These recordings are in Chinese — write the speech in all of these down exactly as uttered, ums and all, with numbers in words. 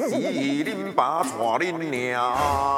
是恁爸带恁娘，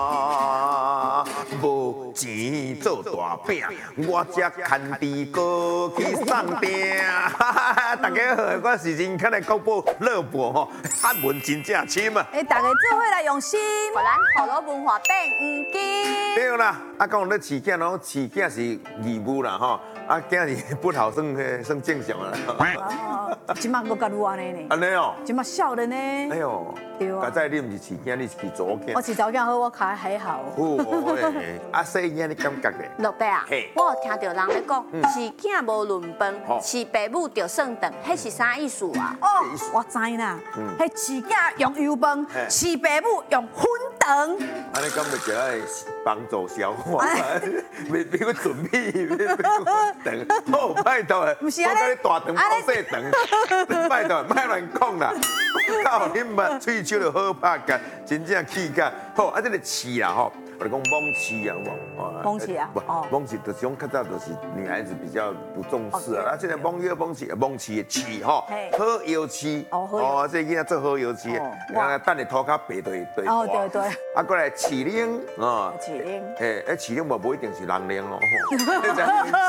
无钱做大饼，我才牵猪哥去送饼。大家好，我是人间的国宝乐博吼，汉文真正深啊！ 哎，大家做伙来用心， 互咱土佬文化变黄金。 对啦，啊，讲咧饲囝咯，饲囝是义务啦吼，啊，囝是不好算算正常啦。 哦，今麦搁甲愈安尼呢？ 安尼哦， 今麦少年呢？ 哎呦， 对啊刚才你唔是饲囝，你是饲查某囝。 我饲早囝好，我卡还好。 哦，啊，细囝你感觉咧？ 老伯啊嘿， 我有听到人咧讲， 嗯饲囝无论饭哦， 饲爸母着算长，迄是啥意思啊？ 哦，我知啦， 嗯迄饲囝用油饭， 嘿饲爸母用粉肠。 安尼敢袂就来帮助消化，袂别个准备，别别个等，好拜托诶，我不是安尼甲你大肠包细肠，拜托，莫乱讲啦，靠你目喙手就好拍甲，真正气甲好，啊，这个饲啦吼。我哋讲蒙饲啊，蒙蒙饲啊不哦， 蒙饲就是讲较早就是女孩子比较不重视啊，啊，现在蒙药蒙饲，蒙饲的饲吼， 嘿好油饲， 哦好油哦，这囡仔做好油饲哦的，啊，等你涂较白对对。 哦对对， 啊，过来饲奶哦， 饲奶诶，诶，饲奶嘛无一定是人奶哦，你知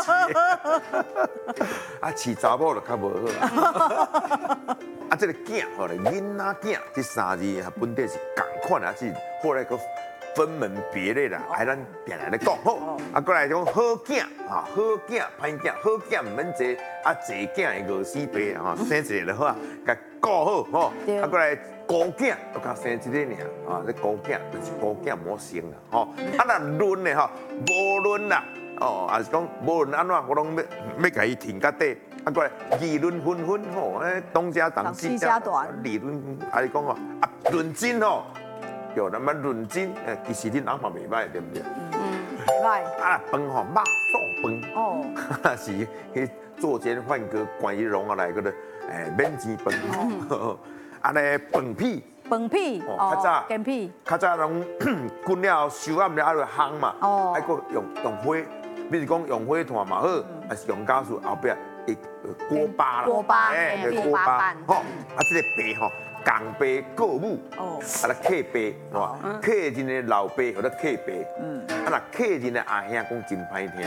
影啊，饲查某就较无好。啊，这个囝吼咧，囡仔囝这三字啊，本地是共款啊，是后来个分门别类啦，哎，咱定来咧讲好。啊，过来讲好囝啊，好囝歹囝，好囝唔免坐，啊，坐囝会饿死爸啊，生一个就好啊，甲顾好吼。啊，过来孤囝都较生一个尔，啊，这孤囝就是孤囝唔好生啦，吼。啊，若论咧吼，无论啦，哦，也是讲无论安怎，我拢要要甲伊停到底。啊，过来议论纷纷吼，诶，东家长西家短，理论啊，你讲哦，啊，论真吼，有那么论真，诶，其实恁阿嘛袂歹，对不对？ 袂歹。 啊，饭吼肉素饭， 哦， 是迄作奸犯科关于荣啊来个咧，诶，免钱饭吼，啊咧饭屁， 饭屁， 哦，较早干屁， 较早拢滚了收暗了，啊就烘嘛， 哦还佫用用火，比如讲用火炭嘛好，还是用家属后壁。一锅巴啦， 锅巴哎， 嘿锅巴饭， 吼，啊，这个白吼，公白过母， 哦啊，来客白，吼，客人的老爸或者客白，嗯，啊，那客人的阿兄讲真歹听，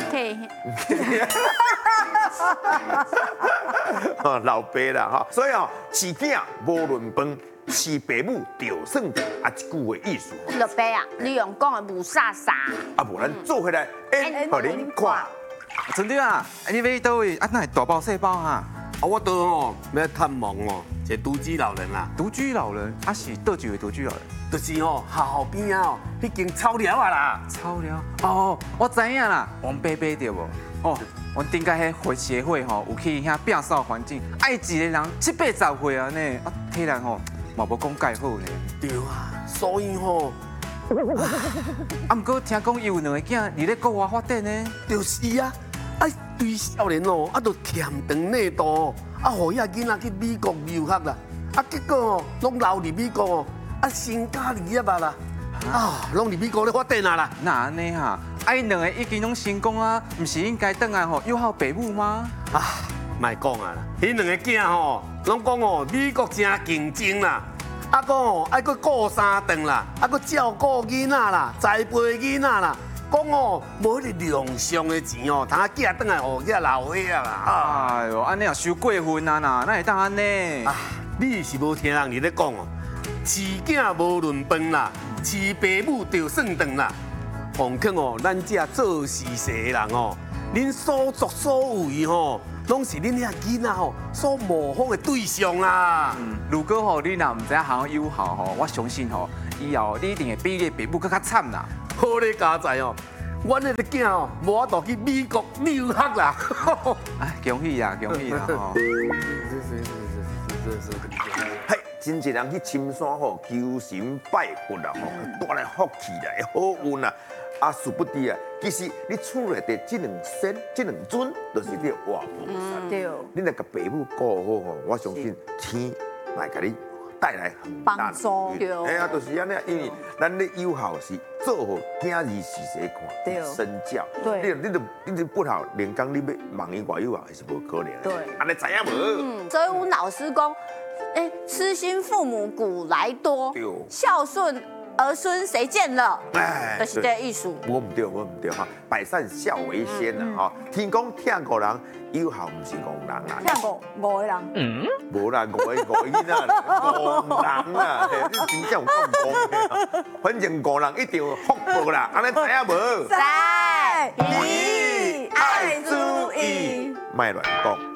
哦，老爸啦，哈，所以哦，饲囝无论饭，饲爸母就算长，啊，一句话意思， 老伯啊，你用讲的无啥啥， 啊，无咱做回来，演互恁看。 真的啊！你要倒位啊？那是大包小包哈？ 啊，我倒吼要探望哦，一个独居老人啦， 独居老人，啊是倒一位独居老人？ 就是吼学校边啊哦，迄间草寮啊啦。 草寮哦，我知影啦，王伯伯对无？哦，我顶个迄会协会吼，有去遐变扫环境，爱一个人七八十岁啊呢，啊体力吼嘛无讲介好呢。 对啊，所以吼， 啊，毋过听讲伊有两个囝伫咧国外发展呢。 就是啊，啊对少年哦，啊都欠长内度，啊，互遐囡仔去美国留学啦，啊结果哦，拢留伫美国哦，啊成家立业啊啦，啊，拢伫美国咧发展啊啦。 那安尼哈，啊，因两个已经拢成功啊，毋是应该倒来吼友好爸母吗？ 啊，莫讲啊啦，迄两个囝吼，拢讲哦，美国真竞争啦，啊讲哦，爱搁顾三顿啦，啊搁照顾囡仔啦，栽培囡仔啦，讲哦，无迄个良相的钱哦，通啊寄倒来互遐老岁啊啦，啊， 哎呦，安尼也收过分啊呐，哪会当安尼？ 啊，你是无听人伫咧讲哦，饲囝无论饭啦，饲爸母就算长啦，况且哦，咱这做事事的人哦，恁所作所为吼。拢是恁遐囡仔吼所模仿的对象啦。 嗯，如果吼你若唔知行友好吼，我相信吼以后你一定会比你爸母更较惨啦。 好咧加在哦，阮迄个囝哦，无法度去美国留学啦。 哎，恭喜啦，恭喜啦！吼。 嘿，真侪人去深山吼求神拜佛啦，吼，带来福气啦，好运啦。啊，殊不知啊，其实你厝内底这两仙、这两尊，就是你的活菩萨。 对， 你若甲爸母顾好吼，我相信天来甲你带来很大的帮助。 哎呀，就是安尼，因为咱咧友好是做好囝儿时势对看，身教。 对你你都你都不好，连讲你要望伊外友啊，是无可能的。 对安尼知影无？ 嗯，所以阮老师讲， 哎，痴心父母古来多对， 孝顺儿孙谁见了？ 哎就是这个意思。 我唔对，我唔对哈，百善孝为先啦哈。天公听五人，有效唔是戆人啦。 听五五个人， 无啦，五个五个囡仔啦，戆人啦，嘿你真正有讲戆的。反正戆人一定有福报啦，安尼知影无？ 在一爱注意，卖乱讲。